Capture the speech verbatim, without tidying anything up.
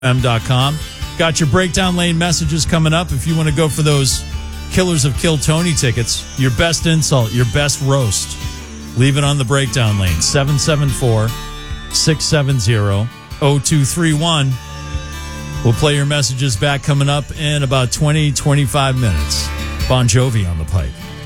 m dot com. Got your Breakdown Lane messages coming up if you want to go for those Killers of Kill Tony tickets. Your best insult, your best roast. Leave it on the Breakdown Lane. seven seven four, six seven zero, zero two three one. We'll play your messages back coming up in about twenty, twenty-five minutes. Bon Jovi on the pike.